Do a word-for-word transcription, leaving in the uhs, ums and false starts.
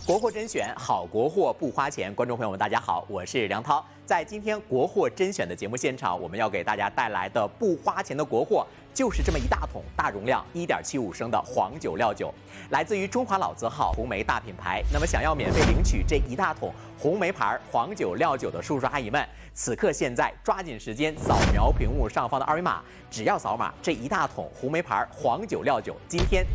国货甄选，好国货不花钱。观众朋友们，大家好，我是梁涛。在今天国货甄选的节目现场，我们要给大家带来的不花钱的国货，就是这么一大桶大容量一点七五升的黄酒料酒，来自于中华老字号红梅大品牌。那么，想要免费领取这一大桶红梅牌黄酒料酒的叔叔阿姨们，此刻现在抓紧时间扫描屏幕上方的二维码，只要扫码，这一大桶红梅牌黄酒料酒，今天